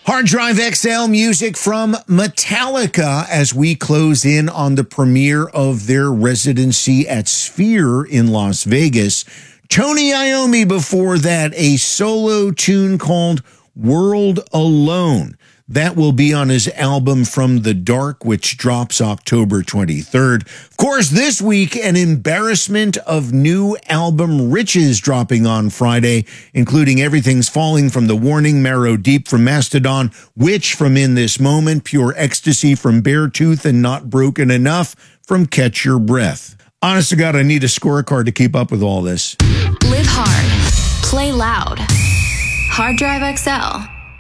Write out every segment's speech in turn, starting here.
Hard Drive XL music from Metallica as we close in on the premiere of their residency at Sphere in Las Vegas. Tony Iommi before that, a solo tune called World Alone. That will be on his album From the Dark, which drops October 23rd. Of course, this week, an embarrassment of new album riches dropping on Friday, including Everything's Falling from The Warning, Marrow Deep from Mastodon, Witch from In This Moment, Pure Ecstasy from Beartooth, and Not Broken Enough from Catch Your Breath. Honest to God, I need a scorecard to keep up with all this. Live hard. Play loud. Hard Drive XL.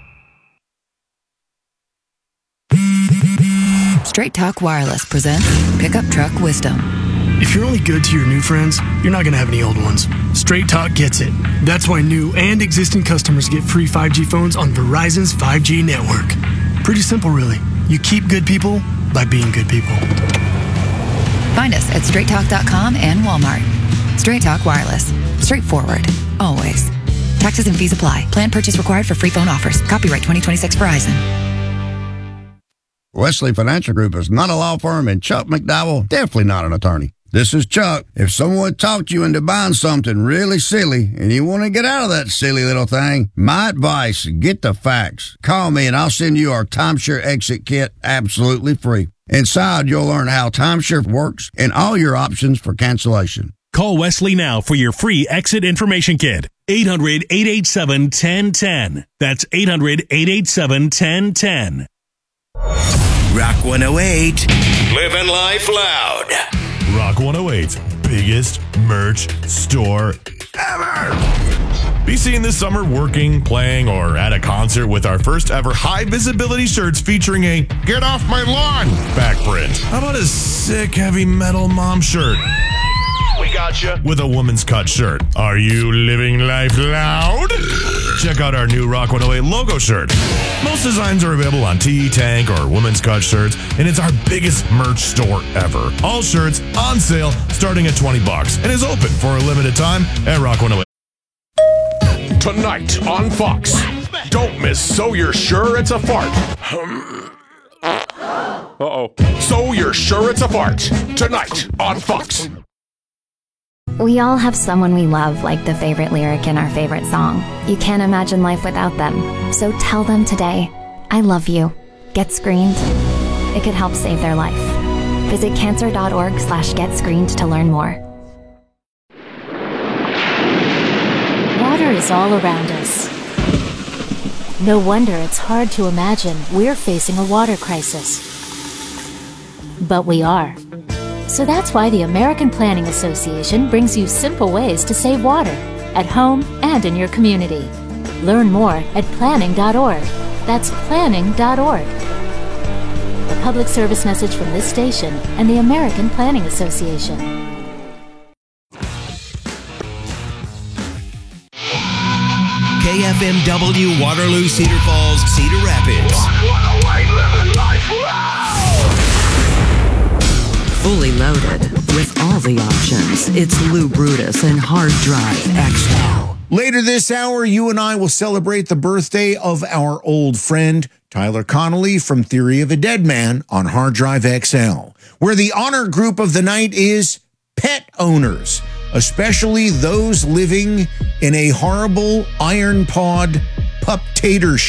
Straight Talk Wireless presents Pickup Truck Wisdom. If you're only good to your new friends, you're not going to have any old ones. Straight Talk gets it. That's why new and existing customers get free 5G phones on Verizon's 5G network. Pretty simple, really. You keep good people by being good people. Find us at straighttalk.com and Walmart. Straight Talk Wireless. Straightforward. Always. Taxes and fees apply. Plan purchase required for free phone offers. Copyright 2026 Verizon. Wesley Financial Group is not a law firm, and Chuck McDowell definitely not an attorney. This is Chuck. If someone talked you into buying something really silly and you want to get out of that silly little thing, my advice, get the facts. Call me and I'll send you our timeshare exit kit absolutely free. Inside, you'll learn how timeshare works and all your options for cancellation. Call Wesley now for your free exit information kit. 800-887-1010. That's 800-887-1010. Rock 108. Living life loud. Rock 108's biggest merch store ever. Be seen this summer working, playing, or at a concert with our first ever high visibility shirts featuring a "Get Off My Lawn" backprint. How about a sick heavy metal mom shirt? We gotcha. With a woman's cut shirt. Are you living life loud? Check out our new Rock 108 logo shirt. Most designs are available on tee, tank, or women's cut shirts, and it's our biggest merch store ever. All shirts on sale starting at $20 and is open for a limited time at Rock 108. Tonight on Fox. Don't miss So You're Sure It's a Fart. Uh-oh. So You're Sure It's a Fart. Tonight on Fox. We all have someone we love, like the favorite lyric in our favorite song. You can't imagine life without them. So tell them today, I love you. Get screened. It could help save their life. Visit cancer.org/getscreened to learn more. Water is all around us. No wonder it's hard to imagine we're facing a water crisis. But we are. So that's why the American Planning Association brings you simple ways to save water at home and in your community. Learn more at planning.org. That's planning.org. A public service message from this station and the American Planning Association. KFMW Waterloo, Cedar Falls, Cedar Rapids. Fully loaded with all the options. It's Lou Brutus and Hard Drive XL. Later this hour, you and I will celebrate the birthday of our old friend, Tyler Connolly from Theory of a Dead Man on Hard Drive XL, where the honor group of the night is pet owners, especially those living in a horrible iron pod pup-tater